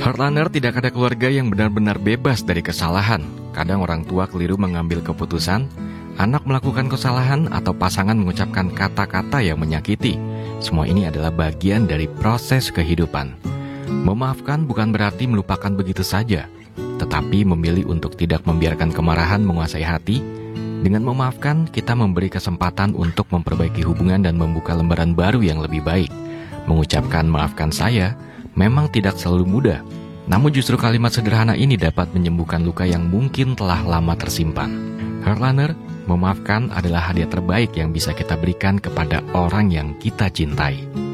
Heartliner, tidak ada keluarga yang benar-benar bebas dari kesalahan. Kadang orang tua keliru mengambil keputusan, anak melakukan kesalahan, atau pasangan mengucapkan kata-kata yang menyakiti. Semua ini adalah bagian dari proses kehidupan. Memaafkan bukan berarti melupakan begitu saja, tetapi memilih untuk tidak membiarkan kemarahan menguasai hati. Dengan memaafkan, kita memberi kesempatan untuk memperbaiki hubungan dan membuka lembaran baru yang lebih baik. Mengucapkan maafkan saya memang tidak selalu mudah, namun justru kalimat sederhana ini dapat menyembuhkan luka yang mungkin telah lama tersimpan. Heartliner, memaafkan adalah hadiah terbaik yang bisa kita berikan kepada orang yang kita cintai.